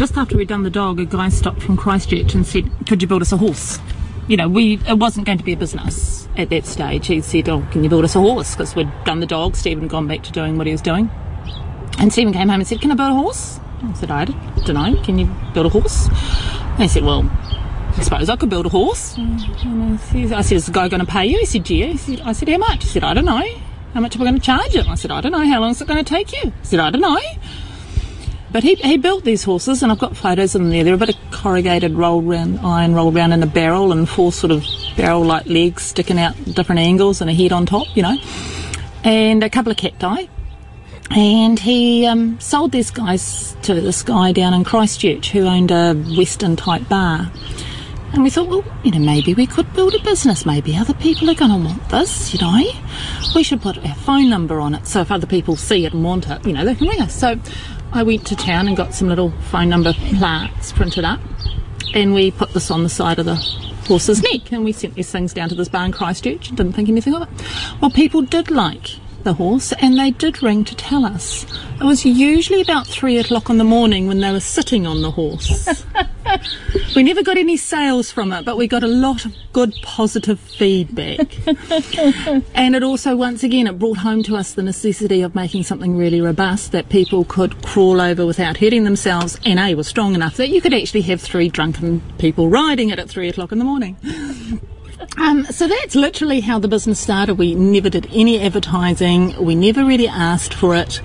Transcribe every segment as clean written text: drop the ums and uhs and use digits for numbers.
just after we'd done the dog, a guy stopped from Christchurch and said, could you build us a horse? You know, it wasn't going to be a business at that stage. He said, oh, can you build us a horse? Because we'd done the dog, Stephen had gone back to doing what he was doing. And Stephen came home and said, can I build a horse? I said, I don't know, can you build a horse? And he said, well, I suppose I could build a horse. And I said, is the guy going to pay you? He said, yeah. I said, how much? He said, I don't know. How much are we going to charge him? I said, I don't know. How long is it going to take you? He said, I don't know. But he built these horses, and I've got photos of them there. They're a bit of corrugated iron rolled round in a barrel, and 4 sort of barrel-like legs sticking out different angles and a head on top, you know, and a couple of cacti. And he sold these guys to this guy down in Christchurch who owned a Western-type bar. And we thought, well, you know, maybe we could build a business. Maybe other people are going to want this, you know. We should put our phone number on it, so if other people see it and want it, you know, they can ring us. So I went to town and got some little phone number plaques printed up, and we put this on the side of the horse's neck, and we sent these things down to this bar in Christchurch and didn't think anything of it. Well, people did like the horse, and they did ring to tell us. It was usually about 3 o'clock in the morning when they were sitting on the horse. We never got any sales from it, but we got a lot of good positive feedback. And it also, once again, it brought home to us the necessity of making something really robust that people could crawl over without hurting themselves, and A, was strong enough that you could actually have 3 drunken people riding it at 3 o'clock in the morning. So that's literally how the business started. We never did any advertising. We never really asked for it.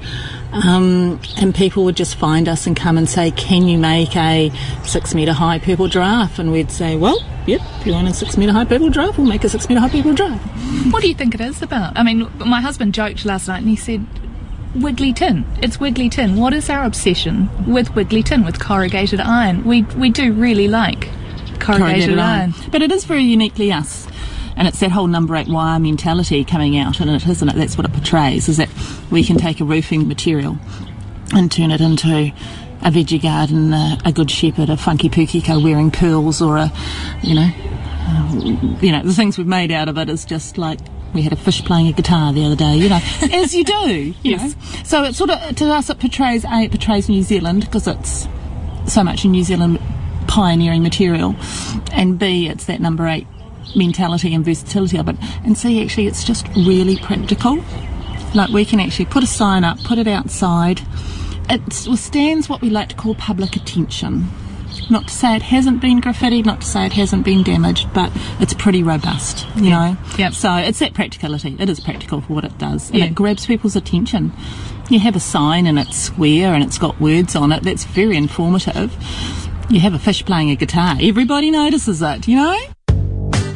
And people would just find us and come and say, can you make a 6 metre high purple giraffe? And we'd say, well, yep, if you want a 6 metre high purple giraffe, we'll make a 6 metre high purple giraffe. What do you think it is about? I mean, my husband joked last night and he said, Wiggly tin. It's Wiggly tin. What is our obsession with Wiggly tin, with corrugated iron? We do really like corrugated iron. But it is very uniquely us. And it's that whole number 8 wire mentality coming out, and it isn't it? That's what it portrays, is that we can take a roofing material and turn it into a veggie garden, a good shepherd, a funky pukiko wearing pearls, or you know, the things we've made out of it is just like, we had a fish playing a guitar the other day, you know, as you do, you know. So it sort of, to us, it portrays New Zealand, because it's so much in New Zealand pioneering material, and B, it's that number 8 mentality and versatility of it, and C, actually it's just really practical. Like, we can actually put a sign up, put it outside. It withstands what we like to call public attention. Not to say it hasn't been graffitied, not to say it hasn't been damaged, but it's pretty robust, you know. Yep. So it's that practicality. It is practical for what it does, and it grabs people's attention. You have a sign and it's square and it's got words on it, that's very informative. You have a fish playing a guitar, everybody notices it, you know.